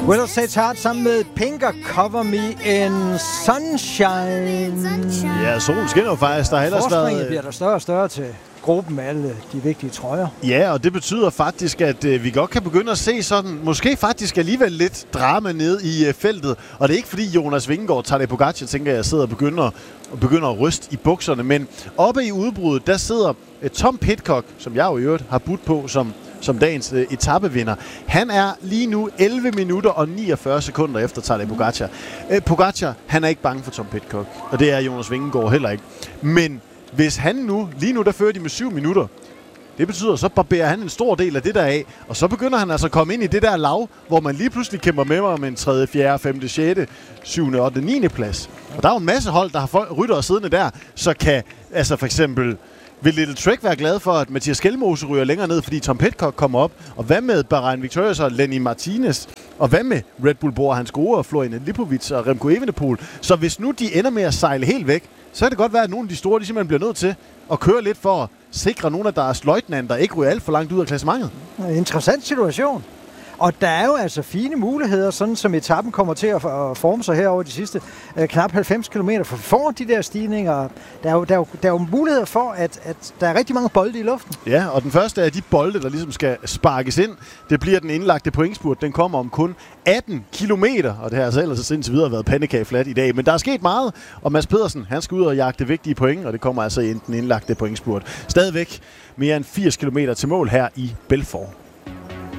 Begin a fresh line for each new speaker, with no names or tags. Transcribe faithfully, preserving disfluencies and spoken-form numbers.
Will Say Tart sammen med Pink og Cover Me in Sunshine.
Ja, solen skinner jo faktisk. Der har ellers
været... bliver der større og større til gruppen med alle de vigtige trøjer.
Ja, og det betyder faktisk, at øh, vi godt kan begynde at se sådan, måske faktisk alligevel lidt drama ned i øh, feltet. Og det er ikke fordi Jonas Vingegaard, Tadej Pogacar, tænker jeg, sidder og begynder, og begynder at ryste i bukserne. Men oppe i udbruddet, der sidder øh, Tom Pidcock, som jeg jo i øvrigt har budt på som, som dagens øh, etapevinder. Han er lige nu elleve minutter og niogfyrre sekunder efter Tadej Pogacar. Øh, Pogacar, han er ikke bange for Tom Pidcock, og det er Jonas Vingegaard heller ikke. Men hvis han nu, lige nu der fører de med syv minutter, det betyder, så barberer han en stor del af det der af, og så begynder han altså at komme ind i det der lav, hvor man lige pludselig kæmper med om en tredje, fjerde, femte, sjette, syvende, ottende, niende plads. Og der er jo en masse hold, der har ryttere siddende der, så kan, altså for eksempel, vil Little Trek være glad for, at Mathias Skelmose ryger længere ned, fordi Tom Pidcock kommer op, og hvad med Bahrain Victorious og Lenny Martinez, og hvad med Red Bull Bora, hans gode, og Florian Lipovic og Remco Evenepoel. Så hvis nu de ender med at sejle helt væk, så kan det godt være, at nogle af de store, de simpelthen bliver nødt til at køre lidt for at sikre nogle af deres løjtnanter ikke ryger alt for langt ud af klassementet.
Interessant situation. Og der er jo altså fine muligheder, sådan som etappen kommer til at forme sig her over de sidste øh, knap halvfems kilometer. For for de der stigninger, der er jo, der er jo, der er jo muligheder for, at, at der er rigtig mange bolde i luften.
Ja, og den første af de bolde, der ligesom skal sparkes ind, det bliver den indlagte pointspurt. Den kommer om kun atten kilometer, og det har altså ellers indtil videre været pandekageflat i dag. Men der er sket meget, og Mads Pedersen, han skal ud og jagte vigtige point, og det kommer altså i den indlagte pointspurt. Stadigvæk mere end firs kilometer til mål her i Belfort.